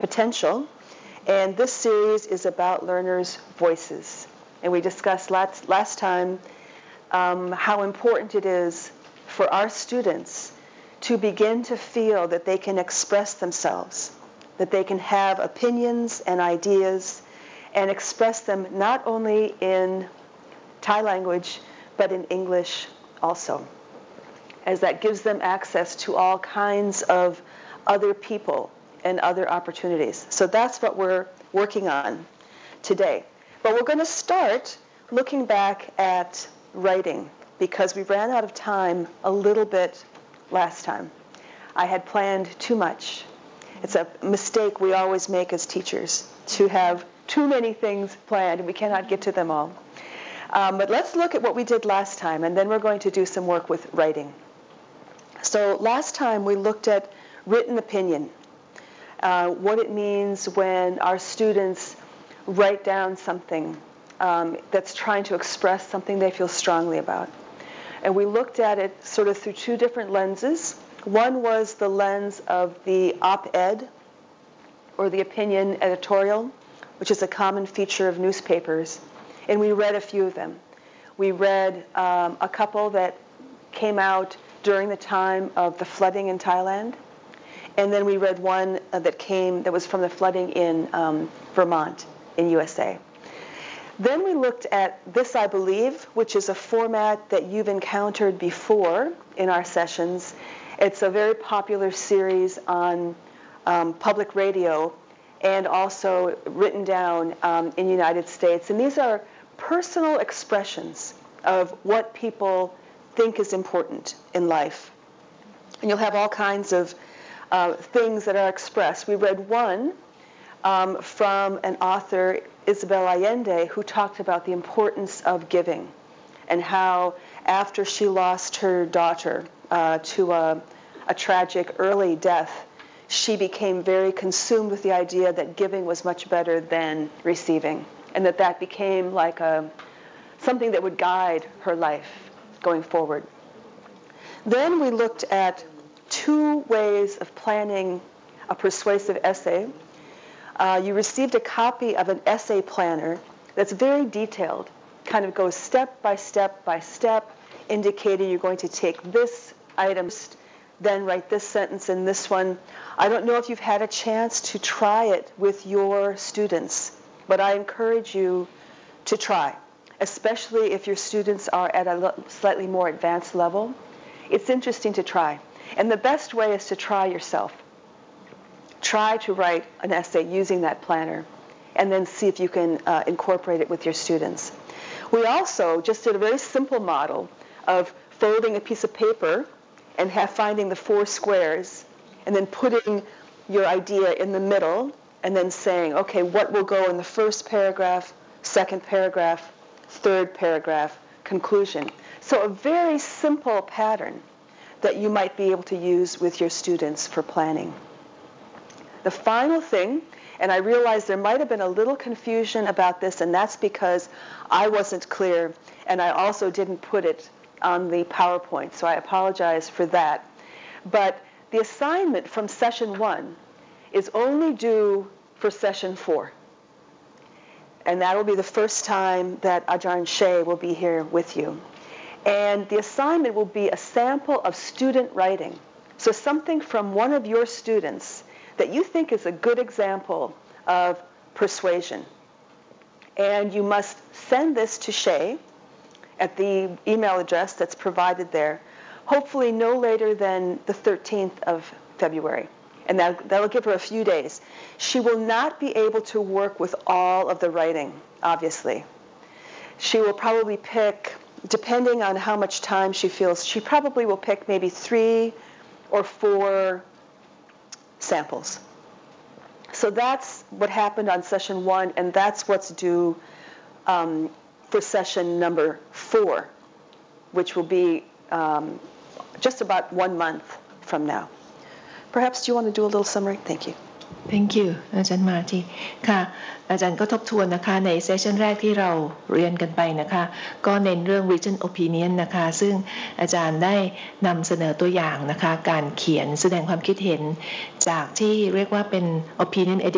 potential, and this series is about learners' voices. And we discussed last time how important it is for our students to begin to feel that they can express themselves, that they can have opinions and ideas and express them not only in Thai language but in English also, as that gives them access to all kinds of other people and other opportunities. So that's what we're working on today. But we're going to start looking back at writing because we ran out of time a little bit last time. I had planned too much. It's a mistake we always make as teachers, to have too many things planned and we cannot get to them all. But let's look at what we did last time, and then we're going to do some work with writing. So last time we looked at written opinion, what it means when our students write down something that's trying to express something they feel strongly about. And we looked at it sort of through two different lenses. One was the lens of the op-ed, or the opinion editorial, which is a common feature of newspapers. And we read a few of them. We read a couple that came out during the time of the flooding in Thailand. And then we read one that was from the flooding in Vermont in USA. Then we looked at This I Believe, which is a format that you've encountered before in our sessions. It's a very popular series on public radio and also written down in the United States. And these are personal expressions of what people think is important in life. And you'll have all kinds of things that are expressed. We read one from an author, Isabel Allende, who talked about the importance of giving and how after she lost her daughter to a tragic early death, she became very consumed with the idea that giving was much better than receiving, and that became like something that would guide her life going forward. Then we looked at two ways of planning a persuasive essay. You received a copy of an essay planner that's very detailed, kind of goes step by step by step, indicating you're going to take this item, then write this sentence and this one. I don't know if you've had a chance to try it with your students, but I encourage you to try, especially if your students are at a slightly more advanced level. It's interesting to try. And the best way is to try yourself. Try to write an essay using that planner and then see if you can incorporate it with your students. We also just did a very simple model of folding a piece of paper and finding the 4 squares and then putting your idea in the middle and then saying, okay, what will go in the first paragraph, second paragraph, third paragraph, conclusion. So a very simple pattern that you might be able to use with your students for planning. The final thing, and I realize there might have been a little confusion about this, and that's because I wasn't clear, and I also didn't put it on the PowerPoint, so I apologize for that. But the assignment from session 1 is only due for session 4. And that will be the first time that Ajahn Shea will be here with you. And the assignment will be a sample of student writing. So something from one of your students that you think is a good example of persuasion. And you must send this to Shea at the email address that's provided there, hopefully no later than the 13th of February. And that'll give her a few days. She will not be able to work with all of the writing, obviously. She will probably pick, depending on how much time she feels, she probably will pick maybe 3 or 4 samples. So that's what happened on session 1, and that's what's due for session number 4, which will be just about 1 month from now. Perhaps do you want to do a little summary? Thank you. Thank you อาจารย์มาทีค่ะอาจารย์ก็ทบทวนนะคะในเซสชันแรกที่เราเรียนกันไปนะคะก็เน้นเรื่อง written opinion นะคะซึ่งอาจารย์ได้นำเสนอตัวอย่างนะคะการเขียนแสดงความคิดเห็นจากที่เรียกว่าเป็น opinion